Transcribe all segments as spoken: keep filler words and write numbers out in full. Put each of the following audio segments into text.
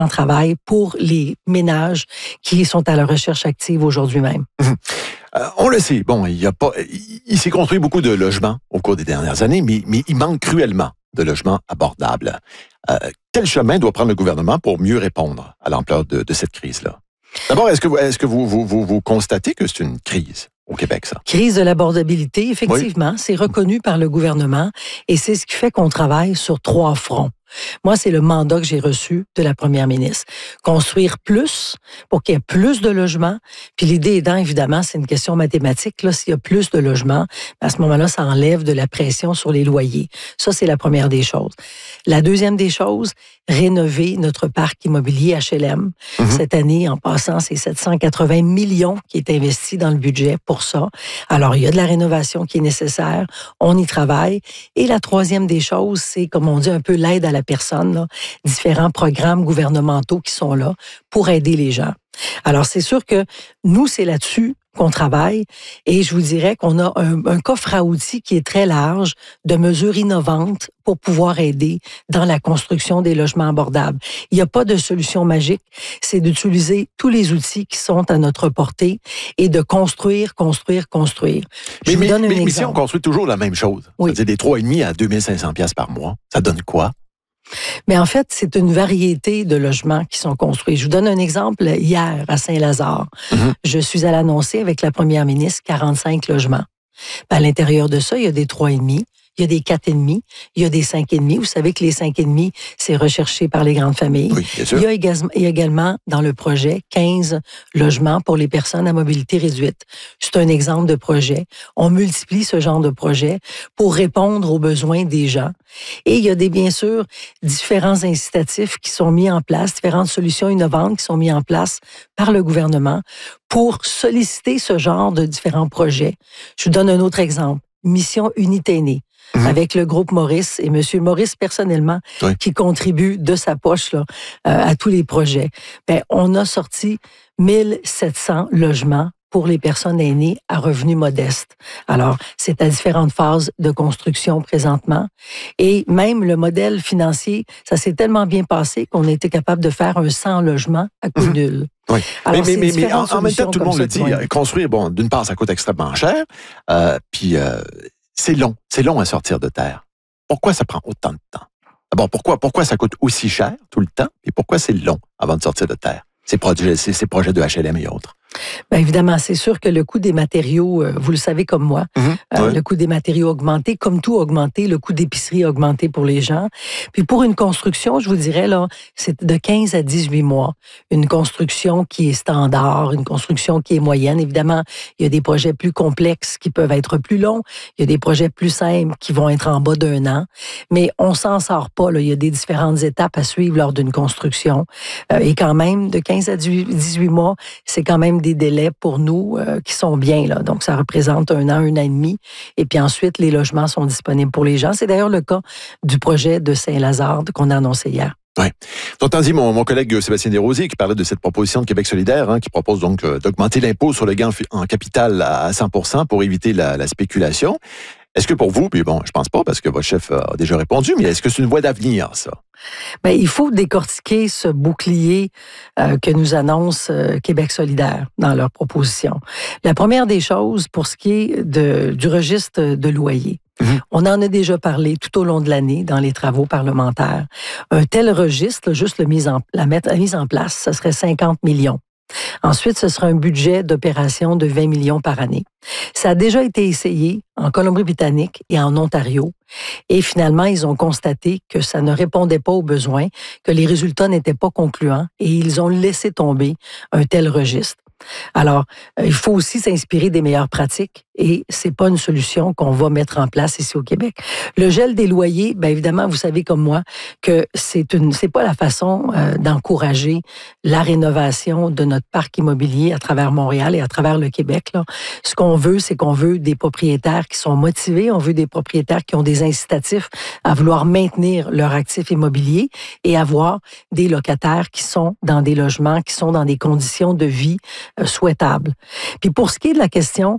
en travail pour les ménages qui sont à la recherche active aujourd'hui même. Mmh. Euh, on le sait, bon, il y a pas, il, il s'est construit beaucoup de logements au cours des dernières années, mais, mais il manque cruellement de logements abordables. Euh, quel chemin doit prendre le gouvernement pour mieux répondre à l'ampleur de, de cette crise-là? D'abord, est-ce que, vous, est-ce que vous, vous, vous, vous constatez que c'est une crise au Québec, ça? Crise de l'abordabilité, effectivement, oui. C'est reconnu par le gouvernement et c'est ce qui fait qu'on travaille sur trois fronts. Moi, c'est le mandat que j'ai reçu de la première ministre. Construire plus pour qu'il y ait plus de logements. Puis l'idée étant, évidemment, c'est une question mathématique. Là, s'il y a plus de logements, à ce moment-là, ça enlève de la pression sur les loyers. Ça, c'est la première des choses. La deuxième des choses, rénover notre parc immobilier H L M. Mm-hmm. Cette année, en passant, c'est sept cent quatre-vingts millions qui est investi dans le budget pour ça. Alors, il y a de la rénovation qui est nécessaire. On y travaille. Et la troisième des choses, c'est, comme on dit, un peu l'aide à la personne, là, différents programmes gouvernementaux qui sont là pour aider les gens. Alors, c'est sûr que nous, c'est là-dessus qu'on travaille et je vous dirais qu'on a un, un coffre à outils qui est très large de mesures innovantes pour pouvoir aider dans la construction des logements abordables. Il n'y a pas de solution magique, c'est d'utiliser tous les outils qui sont à notre portée et de construire, construire, construire. Je mais, vous donne mais, un mais, mais si on construit toujours la même chose, oui. C'est-à-dire des trois virgule cinq à deux mille cinq cents dollars par mois, ça donne quoi? Mais en fait, c'est une variété de logements qui sont construits. Je vous donne un exemple. Hier, à Saint-Lazare, mm-hmm. je suis allée annoncer avec la première ministre quarante-cinq logements. À l'intérieur de ça, il y a des trois virgule cinq. Il y a des quatre virgule cinq, il y a des cinq virgule cinq. Vous savez que les cinq virgule cinq, c'est recherché par les grandes familles. Oui, bien sûr. Il y a également, il y a également dans le projet quinze logements pour les personnes à mobilité réduite. C'est un exemple de projet. On multiplie ce genre de projet pour répondre aux besoins des gens. Et il y a des, bien sûr, différents incitatifs qui sont mis en place, différentes solutions innovantes qui sont mises en place par le gouvernement pour solliciter ce genre de différents projets. Je vous donne un autre exemple. Mission Unité Aînée. Mmh. Avec le groupe Maurice et M. Maurice personnellement, oui. qui contribue de sa poche là, euh, à tous les projets. Bien, on a sorti mille sept cents logements pour les personnes aînées à revenus modestes. Alors, c'est à différentes phases de construction présentement. Et même le modèle financier, ça s'est tellement bien passé qu'on a été capable de faire un cent logements à coût mmh. nul. Oui. Alors, mais mais, mais en, en même temps, tout le monde le dit, oui. construire, bon, d'une part, ça coûte extrêmement cher, euh, puis euh, c'est long, c'est long à sortir de terre. Pourquoi ça prend autant de temps? D'abord, pourquoi, pourquoi ça coûte aussi cher tout le temps, et pourquoi c'est long avant de sortir de terre? Ces projets, ces, ces projets de H L M et autres. Bien évidemment, c'est sûr que le coût des matériaux, euh, vous le savez comme moi, mmh, euh, oui. le coût des matériaux a augmenté, comme tout a augmenté, le coût d'épicerie a augmenté pour les gens. Puis pour une construction, je vous dirais, là, c'est de quinze à dix-huit mois. Une construction qui est standard, une construction qui est moyenne. Évidemment, il y a des projets plus complexes qui peuvent être plus longs. Il y a des projets plus simples qui vont être en bas d'un an. Mais on s'en sort pas, là. Il y a des différentes étapes à suivre lors d'une construction. Euh, et quand même, de quinze à dix-huit mois, c'est quand même des délais pour nous euh, qui sont bien. Là. Donc, ça représente un an, un an et demi. Et puis ensuite, les logements sont disponibles pour les gens. C'est d'ailleurs le cas du projet de Saint-Lazare qu'on a annoncé hier. Oui. T'as dit mon, mon collègue Sébastien Desrosiers qui parlait de cette proposition de Québec solidaire, hein, qui propose donc euh, d'augmenter l'impôt sur le gain en capital à cent pour cent pour éviter la, la spéculation. Est-ce que pour vous, puis bon, je pense pas parce que votre chef a déjà répondu, mais est-ce que c'est une voie d'avenir, ça? Bien, il faut décortiquer ce bouclier euh, que nous annonce euh, Québec solidaire dans leur proposition. La première des choses, pour ce qui est de, du registre de loyer, mmh. on en a déjà parlé tout au long de l'année dans les travaux parlementaires. Un tel registre, juste le mise en, la, mettre, la mise en place, ce serait cinquante millions. Ensuite, ce sera un budget d'opération de vingt millions par année. Ça a déjà été essayé en Colombie-Britannique et en Ontario. Et finalement, ils ont constaté que ça ne répondait pas aux besoins, que les résultats n'étaient pas concluants et ils ont laissé tomber un tel registre. Alors, euh, il faut aussi s'inspirer des meilleures pratiques et c'est pas une solution qu'on va mettre en place ici au Québec. Le gel des loyers, bien évidemment, vous savez comme moi que c'est une, c'est pas la façon euh, d'encourager la rénovation de notre parc immobilier à travers Montréal et à travers le Québec. Là. Ce qu'on veut, c'est qu'on veut des propriétaires qui sont motivés, on veut des propriétaires qui ont des incitatifs à vouloir maintenir leur actif immobilier et avoir des locataires qui sont dans des logements, qui sont dans des conditions de vie souhaitable. Puis pour ce qui est de la question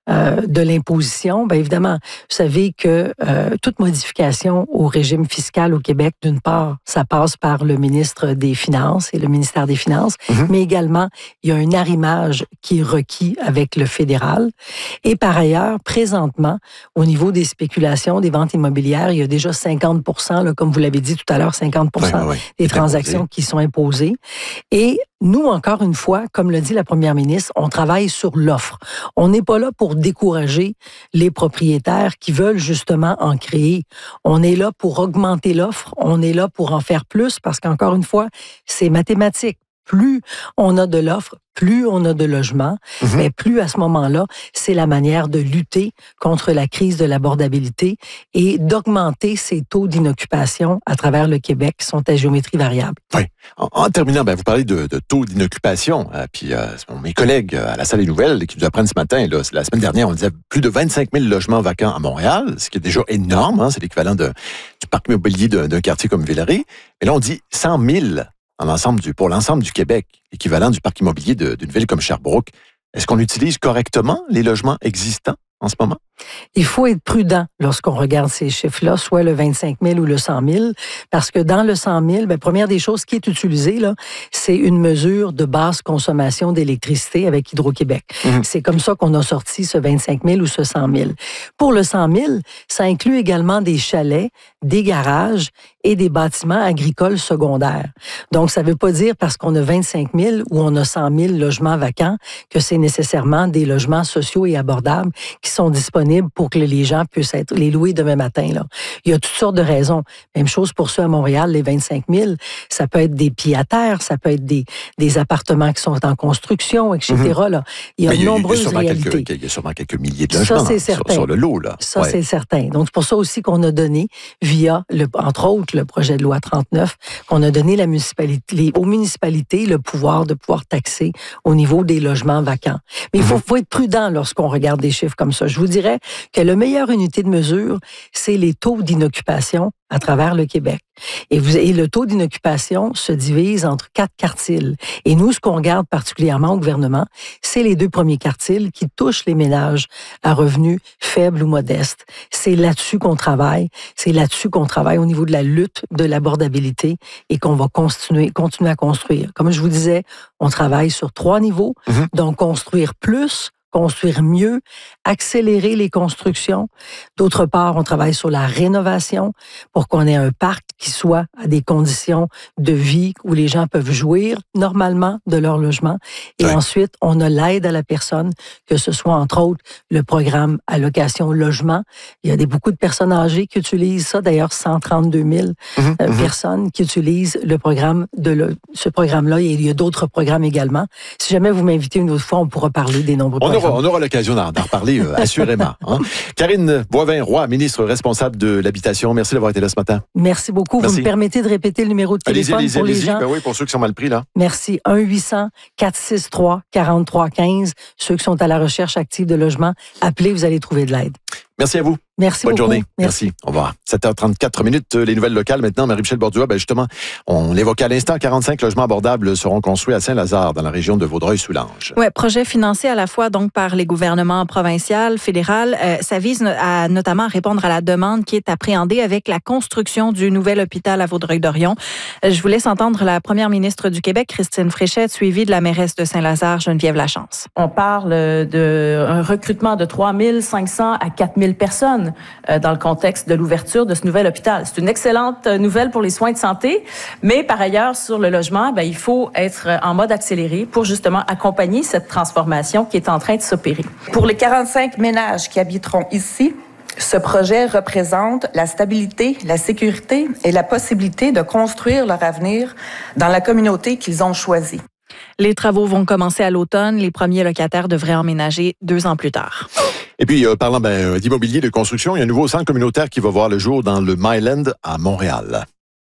euh, de l'imposition, bien évidemment, vous savez que euh, toute modification au régime fiscal au Québec, d'une part, ça passe par le ministre des Finances et le ministère des Finances, mm-hmm. mais également, il y a un arrimage qui est requis avec le fédéral. Et par ailleurs, présentement, au niveau des spéculations, des ventes immobilières, il y a déjà cinquante pour cent, là, comme vous l'avez dit tout à l'heure, cinquante pour cent oui, oui, oui. des transactions imposé. Qui sont imposées. Et nous, encore une fois, comme le dit la première ministre, on travaille sur l'offre. On n'est pas là pour décourager les propriétaires qui veulent justement en créer. On est là pour augmenter l'offre. On est là pour en faire plus parce qu'encore une fois, c'est mathématique. Plus on a de l'offre, plus on a de logements, mm-hmm. mais plus à ce moment-là, c'est la manière de lutter contre la crise de l'abordabilité et d'augmenter ces taux d'inoccupation à travers le Québec qui sont à géométrie variable. Oui. En, en terminant, ben, vous parlez de, de taux d'inoccupation. Euh, puis euh, mes collègues à la salle des nouvelles qui nous apprennent ce matin, là, la semaine dernière, on disait plus de vingt-cinq mille logements vacants à Montréal, ce qui est déjà énorme. Hein, c'est l'équivalent de, du parc immobilier d'un, d'un quartier comme Villeray. Mais là, on dit cent mille. En l'ensemble du, pour l'ensemble du Québec, équivalent du parc immobilier de, d'une ville comme Sherbrooke. Est-ce qu'on utilise correctement les logements existants en ce moment? Il faut être prudent lorsqu'on regarde ces chiffres-là, soit le vingt-cinq mille ou le cent mille, parce que dans le cent mille, bien, première des choses qui est utilisée, là, c'est une mesure de basse consommation d'électricité avec Hydro-Québec. Mmh. C'est comme ça qu'on a sorti ce vingt-cinq mille ou ce cent mille. Pour le cent mille, ça inclut également des chalets, des garages et des bâtiments agricoles secondaires. Donc, ça ne veut pas dire parce qu'on a vingt-cinq mille ou on a cent mille logements vacants que c'est nécessairement des logements sociaux et abordables qui sont disponibles pour que les gens puissent être les louer demain matin. Là. Il y a toutes sortes de raisons. Même chose pour ceux à Montréal, les vingt-cinq mille, ça peut être des pieds-à-terre, ça peut être des, des appartements qui sont en construction, et cetera. Mm-hmm. Là. Il y a de nombreuses il y a réalités. Quelques, il y a sûrement quelques milliers de logements ça, c'est sur, sur le lot. Là. Ça, ouais. c'est certain. Donc, c'est pour ça aussi qu'on a donné, via, le, entre autres, le projet de loi trente-neuf, qu'on a donné la municipalité, les, aux municipalités le pouvoir de pouvoir taxer au niveau des logements vacants. Mais il faut, mm-hmm. faut être prudent lorsqu'on regarde des chiffres comme ça. Je vous dirais que la meilleure unité de mesure, c'est les taux d'inoccupation à travers le Québec. Et, vous, et le taux d'inoccupation se divise entre quatre quartiles. Et nous, ce qu'on regarde particulièrement au gouvernement, c'est les deux premiers quartiles qui touchent les ménages à revenus faibles ou modestes. C'est là-dessus qu'on travaille. C'est là-dessus qu'on travaille au niveau de la lutte de l'abordabilité et qu'on va continuer, continuer à construire. Comme je vous disais, on travaille sur trois niveaux. Mm-hmm. Donc, construire plus, construire mieux, accélérer les constructions. D'autre part, on travaille sur la rénovation pour qu'on ait un parc qui soit à des conditions de vie où les gens peuvent jouir normalement de leur logement. Et ouais. ensuite, on a l'aide à la personne, que ce soit entre autres le programme allocation logement. Il y a des, beaucoup de personnes âgées qui utilisent ça. D'ailleurs, cent trente-deux mille mmh, euh, mmh. personnes qui utilisent le programme de le, ce programme-là. Et il y a d'autres programmes également. Si jamais vous m'invitez une autre fois, on pourra parler des nombreux on programmes. Aura, on aura l'occasion d'en, d'en reparler, euh, assurément. Hein? Karine Boivin-Roy, ministre responsable de l'Habitation. Merci d'avoir été là ce matin. Merci beaucoup. Merci. Vous me permettez de répéter le numéro de téléphone allez-y, pour allez-y, les gens? Ben oui, pour ceux qui sont mal pris, là. Merci. un huit cents quatre cent soixante-trois quarante-trois quinze. Ceux qui sont à la recherche active de logement, appelez, vous allez trouver de l'aide. Merci à vous. Merci Bonne beaucoup. journée. Merci. Merci. Au revoir. sept heures trente-quatre minutes, les nouvelles locales. Maintenant, Marie-Michel Bordua, ben justement, on l'évoquait à l'instant, quarante-cinq logements abordables seront construits à Saint-Lazare, dans la région de Vaudreuil-Soulanges. Oui, projet financé à la fois donc par les gouvernements provincial, fédéral. Euh, ça vise à, notamment à répondre à la demande qui est appréhendée avec la construction du nouvel hôpital à Vaudreuil-Dorion. Euh, je vous laisse entendre la première ministre du Québec, Christine Fréchette, suivie de la mairesse de Saint-Lazare, Geneviève Lachance. On parle d'un recrutement de trois mille cinq cents à quatre mille personnes euh, dans le contexte de l'ouverture de ce nouvel hôpital. C'est une excellente nouvelle pour les soins de santé, mais par ailleurs, sur le logement, ben, il faut être en mode accéléré pour justement accompagner cette transformation qui est en train de s'opérer. Pour les quarante-cinq ménages qui habiteront ici, ce projet représente la stabilité, la sécurité et la possibilité de construire leur avenir dans la communauté qu'ils ont choisie. Les travaux vont commencer à l'automne. Les premiers locataires devraient emménager deux ans plus tard. Et puis, euh, parlant ben, d'immobilier, de construction, il y a un nouveau centre communautaire qui va voir le jour dans le Myland à Montréal.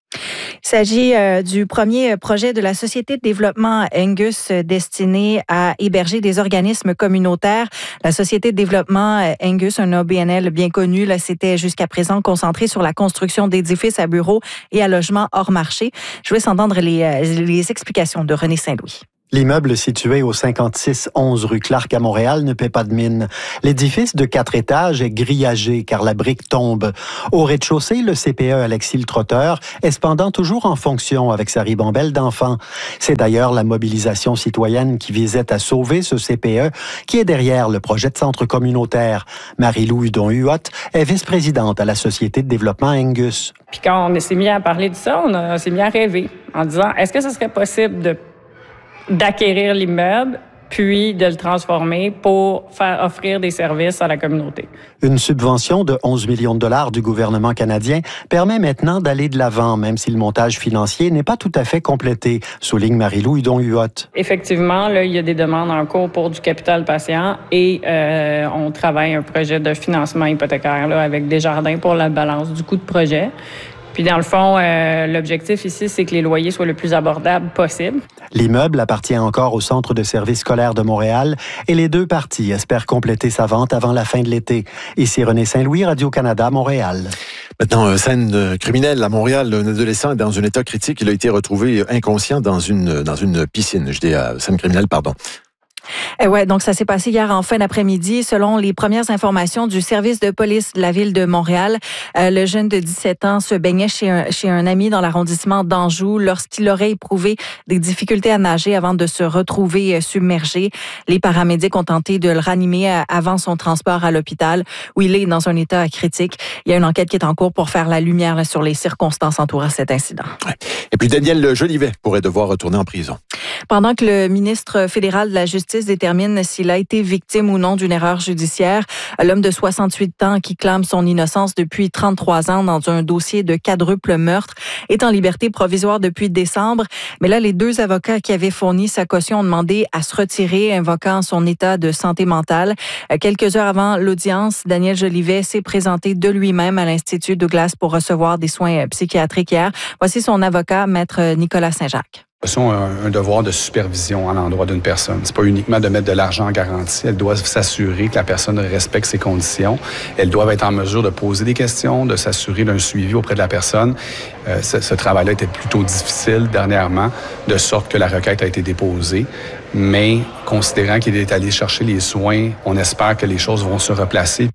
Il s'agit euh, du premier projet de la Société de développement Angus euh, destiné à héberger des organismes communautaires. La Société de développement euh, Angus, un O B N L bien connu, là, c'était jusqu'à présent concentré sur la construction d'édifices à bureaux et à logements hors marché. Je vous laisse entendre les, euh, les explications de René Saint-Louis. L'immeuble situé au cinquante-six onze rue Clark à Montréal ne paie pas de mine. L'édifice de quatre étages est grillagé car la brique tombe. Au rez-de-chaussée, le C P E Alexis Le Trotteur est cependant toujours en fonction avec sa ribambelle d'enfants. C'est d'ailleurs la mobilisation citoyenne qui visait à sauver ce C P E qui est derrière le projet de centre communautaire. Marie-Lou Hudon-Huot est vice-présidente à la Société de développement Angus. Puis quand on s'est mis à parler de ça, on, a, on s'est mis à rêver en disant, est-ce que ce serait possible de d'acquérir l'immeuble, puis de le transformer pour faire offrir des services à la communauté. Une subvention de onze millions de dollars du gouvernement canadien permet maintenant d'aller de l'avant, même si le montage financier n'est pas tout à fait complété, souligne Marie-Lou Hudon-Huot. Effectivement, là, il y a des demandes en cours pour du capital patient et euh, on travaille un projet de financement hypothécaire là, avec Desjardins pour la balance du coût de projet. Puis dans le fond, euh, l'objectif ici, c'est que les loyers soient le plus abordables possible. L'immeuble appartient encore au Centre de services scolaires de Montréal et les deux parties espèrent compléter sa vente avant la fin de l'été. Ici René Saint-Louis, Radio-Canada, Montréal. Maintenant, scène criminelle à Montréal. Un adolescent est dans un état critique. Il a été retrouvé inconscient dans une, dans une piscine. Je dis euh, scène criminelle, pardon. Eh ouais, donc ça s'est passé hier en fin d'après-midi. Selon les premières informations du service de police de la ville de Montréal, euh, le jeune de dix-sept ans se baignait chez un, chez un ami dans l'arrondissement d'Anjou lorsqu'il aurait éprouvé des difficultés à nager avant de se retrouver submergé. Les paramédics ont tenté de le ranimer avant son transport à l'hôpital où il est dans un état critique. Il y a une enquête qui est en cours pour faire la lumière là, sur les circonstances entourant cet incident. Ouais. Et puis Daniel Jolivet pourrait devoir retourner en prison. Pendant que le ministre fédéral de la Justice détermine s'il a été victime ou non d'une erreur judiciaire, l'homme de soixante-huit ans qui clame son innocence depuis trente-trois ans dans un dossier de quadruple meurtre est en liberté provisoire depuis décembre. Mais là, les deux avocats qui avaient fourni sa caution ont demandé à se retirer, invoquant son état de santé mentale. Quelques heures avant l'audience, Daniel Jolivet s'est présenté de lui-même à l'Institut Douglas pour recevoir des soins psychiatriques hier. Voici son avocat, Maître Nicolas Saint-Jacques. Ont un, un devoir de supervision à l'endroit d'une personne. C'est pas uniquement de mettre de l'argent en garantie. Elles doivent s'assurer que la personne respecte ses conditions. Elles doivent être en mesure de poser des questions, de s'assurer d'un suivi auprès de la personne. Euh, ce, ce travail-là était plutôt difficile dernièrement, de sorte que la requête a été déposée. Mais considérant qu'il est allé chercher les soins, on espère que les choses vont se replacer.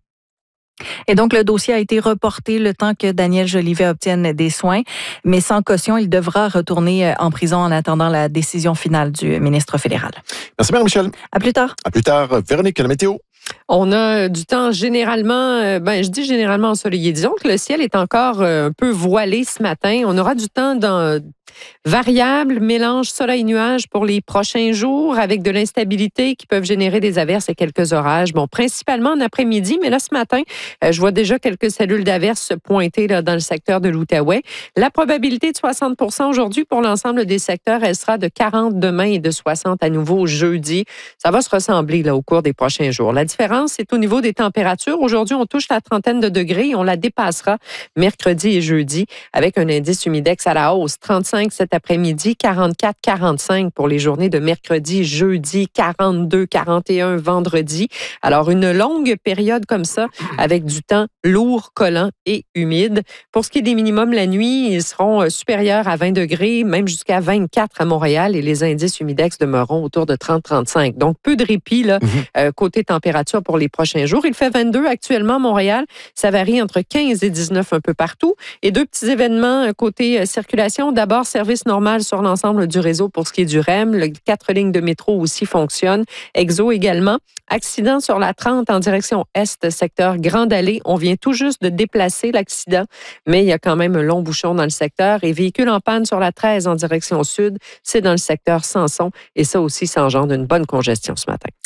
Et donc, le dossier a été reporté le temps que Daniel Jolivet obtienne des soins. Mais sans caution, il devra retourner en prison en attendant la décision finale du ministre fédéral. Merci, Marie-Michel. À plus tard. À plus tard. Véronique, la météo. On a du temps généralement, ben je dis généralement ensoleillé. Disons que le ciel est encore un peu voilé ce matin. On aura du temps dans variable, mélange soleil-nuage pour les prochains jours avec de l'instabilité qui peuvent générer des averses et quelques orages. Bon, principalement en après-midi, mais là, ce matin, euh, je vois déjà quelques cellules d'averses se pointer là, dans le secteur de l'Outaouais. La probabilité de soixante pour cent aujourd'hui pour l'ensemble des secteurs, elle sera de quarante demain et de soixante à nouveau jeudi. Ça va se ressembler là, au cours des prochains jours. La différence, c'est au niveau des températures. Aujourd'hui, on touche la trentaine de degrés et on la dépassera mercredi et jeudi avec un indice humidex à la hausse. trente-cinq cet après-midi, quarante-quatre quarante-cinq pour les journées de mercredi, jeudi, quarante-deux quarante et un vendredi. Alors, une longue période comme ça avec du temps lourd, collant et humide. Pour ce qui est des minimums, la nuit, ils seront supérieurs à vingt degrés, même jusqu'à vingt-quatre à Montréal et les indices humidex demeureront autour de trente à trente-cinq. Donc, peu de répit là, mm-hmm. euh, côté température pour les prochains jours. Il fait vingt-deux actuellement à Montréal. Ça varie entre quinze et dix-neuf un peu partout. Et deux petits événements côté circulation. D'abord, service normal sur l'ensemble du réseau pour ce qui est du R E M. Les quatre lignes de métro aussi fonctionnent. Exo également. Accident sur la trente en direction est, secteur Grande Allée. On vient tout juste de déplacer l'accident, mais il y a quand même un long bouchon dans le secteur. Et véhicule en panne sur la treize en direction sud, c'est dans le secteur Samson. Et ça aussi, ça engendre une bonne congestion ce matin.